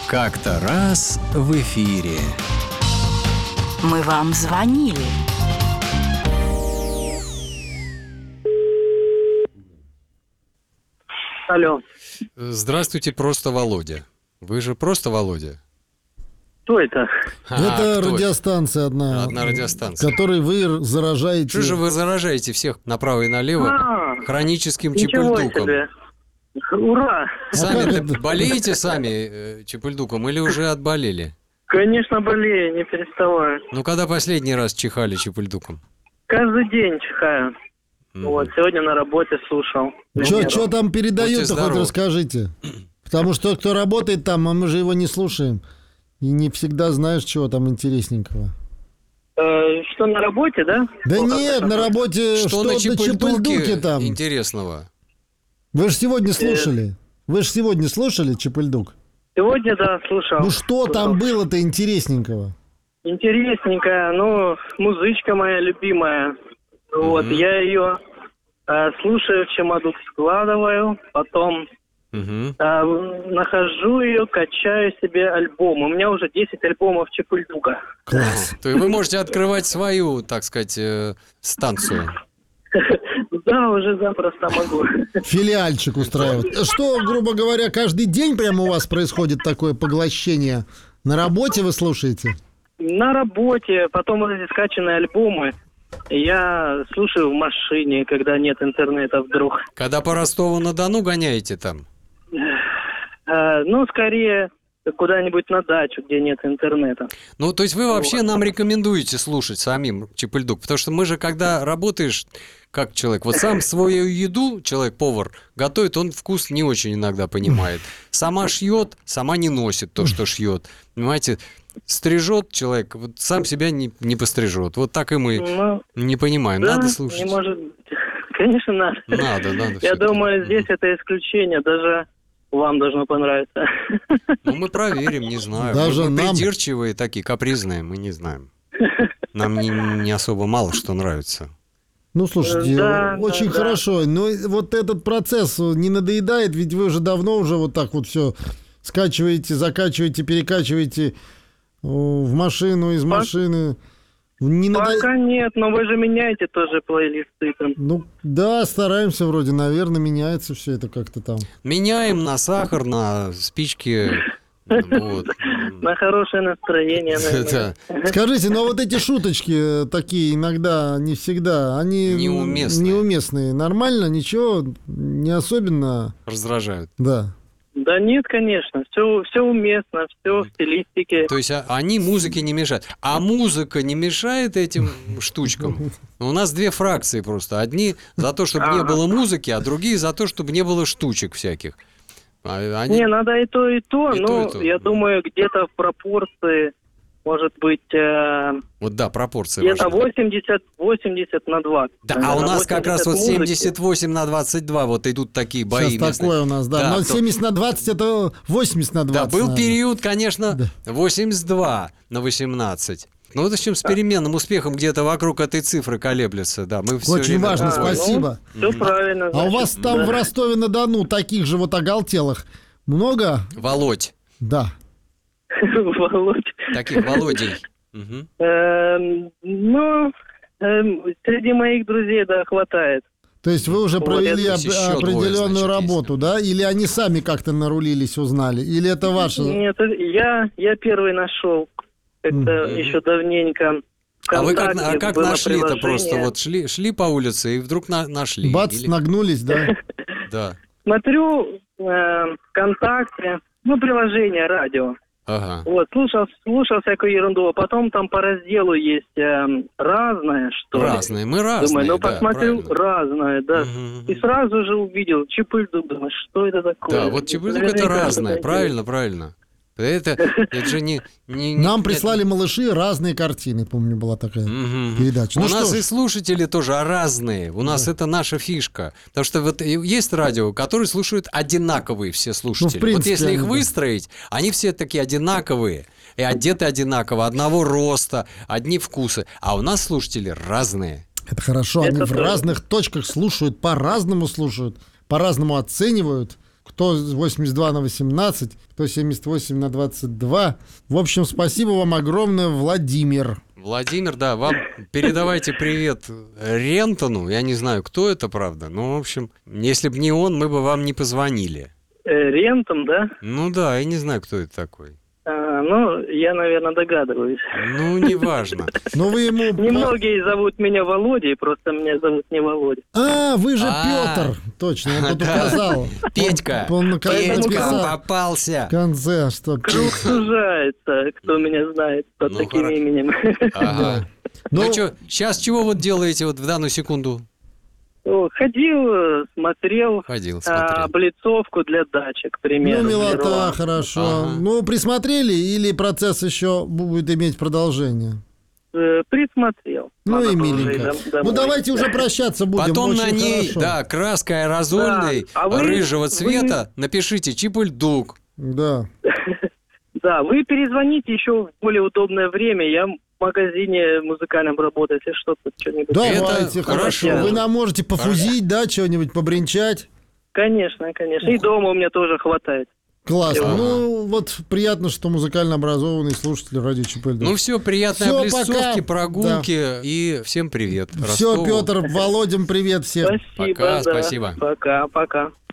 Как-то раз в эфире. Мы вам звонили. Алло. Здравствуйте, просто Володя. Вы же просто Володя? Кто это? Это радиостанция одна. Одна радиостанция. Которой вы заражаете. Что же вы заражаете всех направо и налево хроническим чепульдуком? Себе. Ура! Сами болеете сами чепульдуком или уже отболели? Конечно, болею, не переставаю. Ну, когда последний раз чихали чепульдуком? Каждый день чихаю. Вот, сегодня на работе слушал. Что там передают-то, хоть здоровы. расскажите. Потому что кто работает там, а мы же его не слушаем. И не всегда знаешь, чего там интересненького. Что на работе, да? Да нет, на работе Что на чепульдуке чепульдуке там. интересного? Вы же сегодня слушали. Вы же сегодня слушали чепульдук? Сегодня, да, слушал. Ну что там было-то интересненького? Интересненькая, музычка моя любимая. Вот, я ее слушаю, в чемодан складываю, потом нахожу ее, качаю себе альбом. У меня уже 10 альбомов чепульдука. Класс. То есть вы можете открывать свою, так сказать, станцию. Да, уже запросто могу. Филиальчик устраивать. Что, грубо говоря, каждый день прямо у вас происходит такое поглощение? На работе вы слушаете? На работе, потом вот эти скачанные альбомы я слушаю в машине, когда нет интернета вдруг. Когда по Ростову-на-Дону гоняете там? Скорее куда-нибудь на дачу, где нет интернета. Ну, то есть вы вообще нам рекомендуете слушать самим чепульдук? Потому что мы же, когда работаешь, как человек, вот сам свою еду, человек-повар, готовит, он вкус не очень иногда понимает. Сама шьет, сама не носит то, что шьет. Понимаете, стрижет человек, вот сам себя не пострижет. Вот так и мы не понимаем. Да, Надо слушать. Не может... Конечно, надо. Надо. Я думаю, здесь это исключение, даже вам должно понравиться. Ну, мы проверим, не знаю. Даже мы нам... придирчивые такие, капризные, мы не знаем. Нам не особо мало что нравится. Ну, слушайте, Да, очень хорошо. Но вот этот процесс не надоедает, ведь вы уже давно уже вот так вот все скачиваете, закачиваете, перекачиваете в машину, из машины. Пока нет, но вы же меняете тоже плейлисты там. Ну, да, стараемся вроде, наверное, меняется все это как-то там. Меняем на сахар, на спички. Вот. На хорошее настроение, наверное. Да. Скажите, но вот эти шуточки такие иногда, не всегда, они неуместные. Нормально, ничего, не особенно. Раздражают. Да. Да нет, конечно, все уместно, все в стилистике. То есть они музыке не мешают. А музыка не мешает этим штучкам? У нас две фракции просто. Одни за то, чтобы не было музыки, а другие за то, чтобы не было штучек всяких. Не, надо и то, но я думаю, где-то в пропорции, может быть, вот да, пропорции где-то важны. 80 на 20. Да, а у нас как раз вот 78 на 22 вот идут такие бои. Сейчас такое у нас, да. Но 70 на 20 это 80 на 20. Да, был наверное. период, конечно, 82 на 18. Ну, вот в общем, с переменным успехом где-то вокруг этой цифры колеблется. Да, мы все Очень время... важно, спасибо. Все правильно. А у вас там в Ростове-на-Дону таких же вот оголтелых много? Володь. Да. Володь. Таких Володей. Среди моих друзей, да, хватает. То есть вы уже провели это еще двое, определенную значит, работу, да? Или они сами как-то нарулились, узнали? Или это ваше? Нет, я первый нашел. Это еще давненько. А вы как было нашли-то приложение. просто? Вот шли по улице и вдруг нашли? Бац, Или- нагнулись, да? Да. Смотрю ВКонтакте, приложение радио. Ага. Вот, слушал всякую ерунду, а потом там по разделу есть разное, что ли. Разные, мы разные, Думаю, да, посмотрю, правильно. разное, да. И сразу же увидел чепульдук, думаю, что это такое? Да, вот чепульдук это Наверняка разное, что-то правильно. Это же не... Нам прислали малыши разные картины, помню, была такая передача. У Ну нас что и ж, слушатели тоже разные. У нас это наша фишка. Потому что вот есть радио, которые слушают одинаковые все слушатели. Ну, в принципе, вот если их да. выстроить, они все такие одинаковые. И одеты одинаково, одного роста, одни вкусы. А у нас слушатели разные. это хорошо, они Это в правда. разных точках слушают, по-разному оценивают. кто 82 на 18, кто 78 на 22. В общем, спасибо вам огромное, Владимир. Владимир, да, вам передавайте привет Рентону. Я не знаю, кто это, правда, но, в общем, если бы не он, мы бы вам не позвонили. Рентон, да? Ну да, я не знаю, кто это такой. Ну, я, наверное, догадываюсь. Ну, неважно. Но вы ему... Немногие зовут меня Володей, просто меня зовут не Володя. Вы же Петр. Точно, он тут указал. Петька, Он наконец Петька написал попался. в конце, что... Круг сужается, кто меня знает под Ну, таким хорошо. именем. Ага. Ну, Ну что, сейчас чего вот делаете вот в данную секунду? Ходил, смотрел Ходил, смотрел. облицовку для дачи, к примеру. Ну, милота, Беру. хорошо. Ага. Ну, присмотрели или процесс еще будет иметь продолжение? Присмотрел. Ну Надо и бы миленько. уже Ну, домой. давайте уже прощаться будем. Потом Очень на ней, хорошо. да, краской аэрозольной, Да, а вы- рыжего цвета напишите Чипульдук. Да. Да, вы перезвоните еще в более удобное время. Я в магазине музыкальном работаю, если что-нибудь. Давайте, Это хорошо. хорошо. Вы нам можете пофузить, да, что-нибудь побренчать? Конечно, конечно. И дома у меня тоже хватает. Классно. Ага. Ну, вот приятно, что музыкально образованный слушатель радио ЧПЛ. Ну все, приятной Всё, облицовки, пока. прогулки и всем привет. Все, Ростову. Петр, Володям привет всем. Спасибо. Пока, да. спасибо. Пока.